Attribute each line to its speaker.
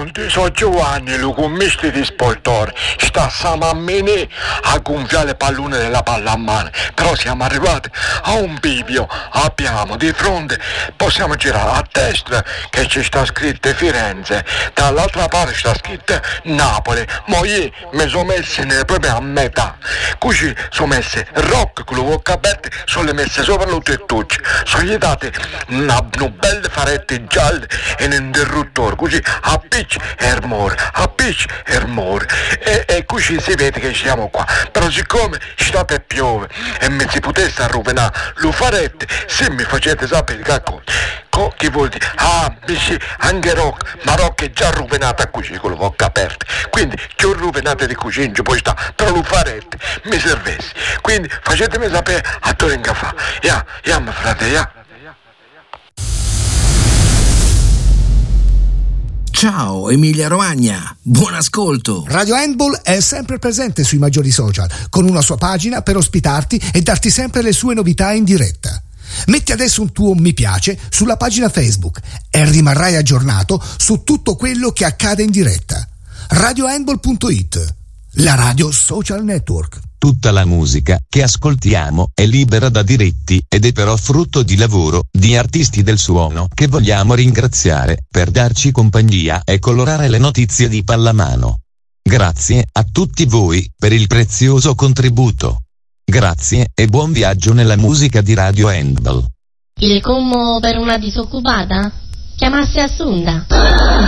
Speaker 1: Pronto, sono Giovanni, il commisto di sportore. Sta Samammini a gonfiare le palline della palla a mano. Però siamo arrivati a un bivio. Abbiamo di fronte, possiamo girare a destra che ci sta scritto Firenze. Dall'altra parte sta scritto Napoli. Ma io mi sono messo proprio a metà. Così sono messe rock con le bocche aperte, sono le messe sopra le tettucce. Sono gli date una belle farette gialle e un interruttore. Così appicci e rumore, appicci e rumore. E così si vede che siamo qua. Però siccome state piove e mi si potesse rovinare lo farete, se mi facete sapere che che vuol dire? Ah, anche rock, ma rock è già rovinata così con le bocche aperte. Quindi più rovinate di così non ci può stare, però lo farete, mi servesse. Quindi facetemi sapere a dove che fa. Ya, mio frate, ya.
Speaker 2: Ciao Emilia Romagna, buon ascolto.
Speaker 3: Radio Handball è sempre presente sui maggiori social, con una sua pagina per ospitarti e darti sempre le sue novità in diretta. Metti adesso un tuo mi piace sulla pagina Facebook e rimarrai aggiornato su tutto quello che accade in diretta. RadioHandball.it, la radio social network.
Speaker 4: Tutta la musica che ascoltiamo è libera da diritti ed è però frutto di lavoro di artisti del suono che vogliamo ringraziare per darci compagnia e colorare le notizie di pallamano. Grazie a tutti voi per il prezioso contributo. Grazie e buon viaggio nella musica di Radio Handball.
Speaker 5: Il commo per una disoccupata? Chiamasse Assunda.